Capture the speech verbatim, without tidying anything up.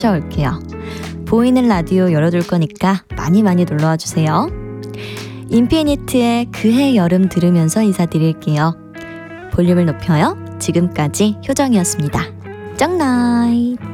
올게요. 보이는 라디오 열어둘 거니까 많이 많이 놀러와 주세요. 인피니트의 그해 여름 들으면서 인사드릴게요. 볼륨을 높여요. 지금까지 효정이었습니다. 짱나잇.